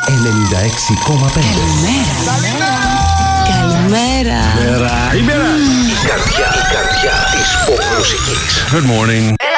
96,5. Καλημέρα. Η καρδιά της pop μουσικής. Good morning.